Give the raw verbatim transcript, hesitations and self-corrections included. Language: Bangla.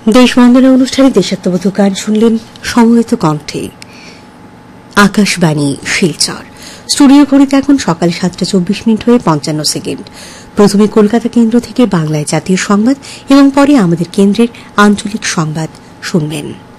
দেশবন্দনা অনুষ্ঠানে দেশাত্মবোধক গান শুনলেন সমবেত কণ্ঠে। আকাশবাণী শিলচর। স্টুডিও ঘড়িতে এখন সকাল সাতটা চব্বিশ মিনিট হয়ে পঞ্চান্ন সেকেন্ড। প্রথমে কলকাতা কেন্দ্র থেকে বাংলায় জাতীয় সংবাদ এবং পরে আমাদের কেন্দ্রের আঞ্চলিক সংবাদ শুনবেন।